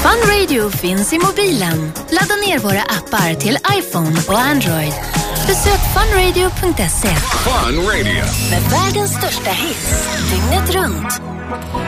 Fun Radio finns i mobilen. Ladda ner våra appar till iPhone och Android. Besök funradio.se. Fun Radio. Med världens största hits, dygnet runt.